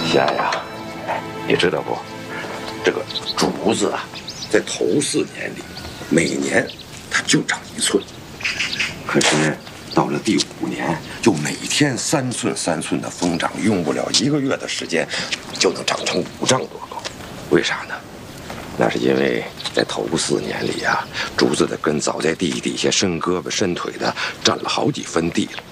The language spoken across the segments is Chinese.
喜爱呀，你知道不？这个竹子啊，在头4年里，每年它就长1寸，可是到了第5年，就每天3寸3寸的疯长，用不了1个月的时间，就能长成5丈多高。为啥呢？那是因为在头4年里啊，竹子的根早在地底下伸胳膊伸腿的占了好几分地了。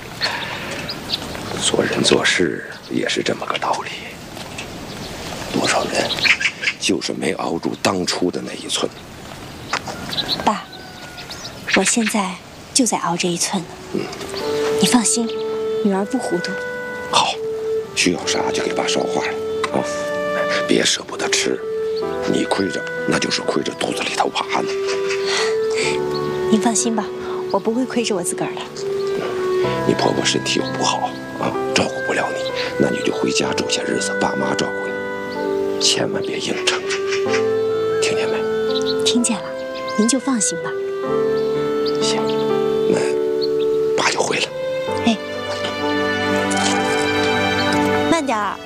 做人做事也是这么个道理。多少人就是没熬住当初的那1寸。 爸，我现在就在熬这1寸呢。你放心，女儿不糊涂。 好，需要啥就给爸捎话来啊，别舍不得吃。你亏着，那就是亏着肚子里头娃了。 您放心吧，我不会亏着我自个儿的。 你婆婆身体又不好啊，照顾不了你，那你就回家住些日子，爸妈照顾你，千万别硬撑，听见没？ 听见了，您就放心吧。 行，那爸就回来。 哎，慢点儿。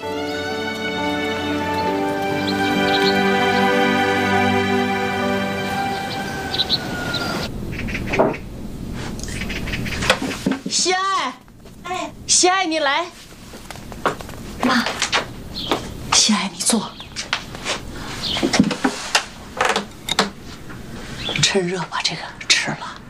喜爱，哎，喜爱你来。 妈， 喜爱你坐，趁热把这个吃了。